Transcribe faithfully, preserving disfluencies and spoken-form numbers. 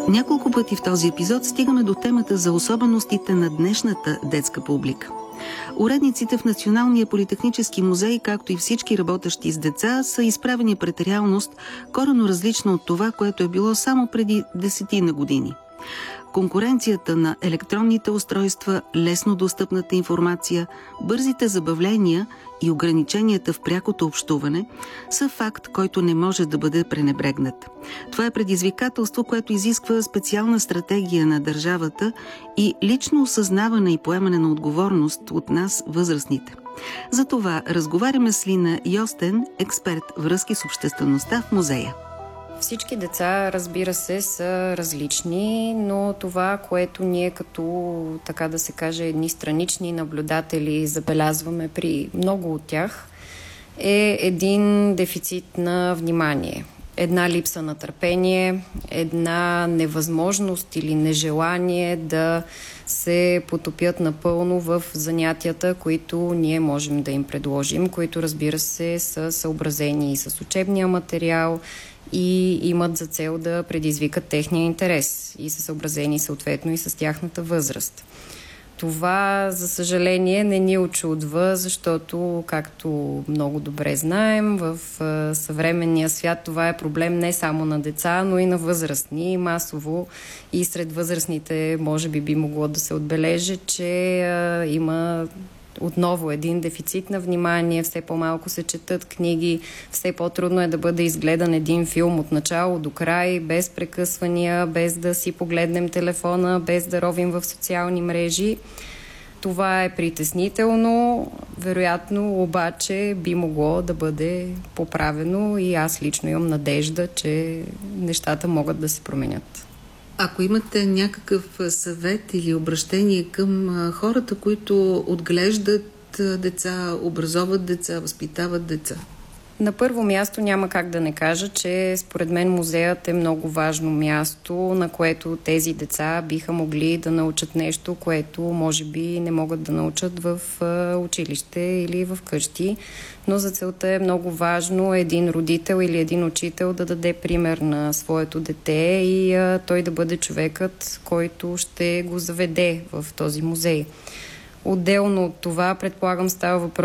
Няколко пъти в този епизод стигаме до темата за особеностите на днешната детска публика. Уредниците в Националния политехнически музей, както и всички работещи с деца, са изправени пред реалност, коренно различна от това, което е било само преди десетина години. Конкуренцията на електронните устройства, лесно достъпната информация, бързите забавления и ограниченията в прякото общуване са факт, който не може да бъде пренебрегнат. Това е предизвикателство, което изисква специална стратегия на държавата и лично осъзнаване и поемане на отговорност от нас, възрастните. За това разговаряме с Лина Йостен, експерт връзки с обществеността в музея. Всички деца, разбира се, са различни, но това, което ние като, така да се каже, едни странични наблюдатели забелязваме при много от тях, е един дефицит на внимание, една липса на търпение, една невъзможност или нежелание да се потопят напълно в занятията, които ние можем да им предложим, които, разбира се, са съобразени и с учебния материал, и имат за цел да предизвикат техния интерес и са съобразени съответно и с тяхната възраст. Това, за съжаление, не ни очудва, защото, както много добре знаем, в съвременния свят това е проблем не само на деца, но и на възрастни. Масово и сред възрастните може би би могло да се отбележи, че а, има отново един дефицит на внимание, все по-малко се четат книги, все по-трудно е да бъде изгледан един филм от начало до край, без прекъсвания, без да си погледнем телефона, без да ровим в социални мрежи. Това е притеснително, вероятно обаче би могло да бъде поправено и аз лично имам надежда, че нещата могат да се променят. Ако имате някакъв съвет или обращение към хората, които отглеждат деца, образоват деца, възпитават деца? На първо място няма как да не кажа, че според мен музеят е много важно място, на което тези деца биха могли да научат нещо, което може би не могат да научат в училище или в къщи. Но за целта е много важно един родител или един учител да даде пример на своето дете и а, той да бъде човекът, който ще го заведе в този музей. Отделно от това, предполагам, става въпрос